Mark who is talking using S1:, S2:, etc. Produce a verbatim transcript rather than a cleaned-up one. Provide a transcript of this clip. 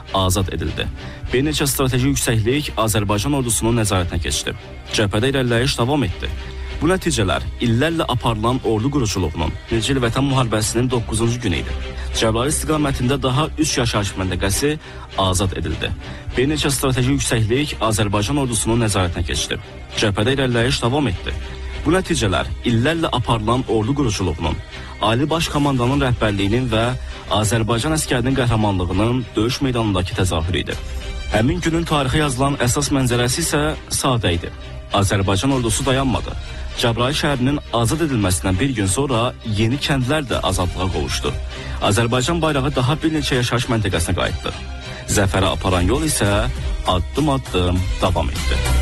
S1: azad edildi. Bir neçə strateji yüksəklik Azərbaycan ordusunun nəzarətinə keçdi. Cəbhədə irəliləyiş davam etdi. Bu nəticələr illərlə aparılan ordu quruculuğunun birinci il Vətən müharibəsinin doqquzuncu günü idi. Cəbrayıl istiqamətində daha üç yaşayış məntəqəsi azad edildi. Bir neçə strateji yüksəklik Azərbaycan ordusunun nəzarətinə keçdi. Cəbhədə irəliləyiş davam etdi. Bu nəticələr illərlə aparılan ordu quruculuğunun, Ali Baş Komandanın rəhbərliyinin və Azərbaycan əskərinin qəhrəmanlığının döyüş meydanındakı təzahürü idi. Həmin günün tarixə yazılan əsas mənzərəsi isə sadə idi. Azərbaycan ordusu dayanmadı. Cəbrayıl şəhərinin azad edilməsindən bir gün sonra yeni kəndlər də azadlığa qovuşdu. Azərbaycan bayrağı daha bir neçə yaşayış məntəqəsinə qayıtdı. Zəfərə aparan yol isə addım-addım davam etdi.